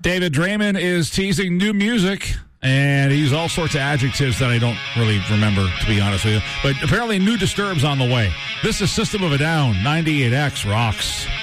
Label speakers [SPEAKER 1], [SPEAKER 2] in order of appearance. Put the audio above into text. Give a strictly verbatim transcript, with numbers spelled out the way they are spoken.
[SPEAKER 1] David Draymond is teasing new music, and he used all sorts of adjectives that I don't really remember, to be honest with you. But apparently new Disturbs on the way. This is System of a Down, ninety-eight X rocks.